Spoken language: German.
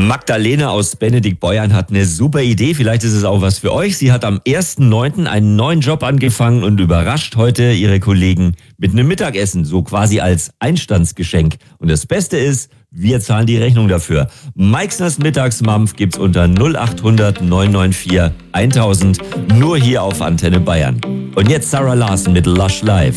Magdalena aus Benediktbeuern hat eine super Idee. Vielleicht ist es auch was für euch. Sie hat am 1.9. einen neuen Job angefangen und überrascht heute ihre Kollegen mit einem Mittagessen, so quasi als Einstandsgeschenk. Und das Beste ist, wir zahlen die Rechnung dafür. Meixners Mittagsmampf gibt's unter 0800 994 1000, nur hier auf Antenne Bayern. Und jetzt Sarah Larson mit Lush Live.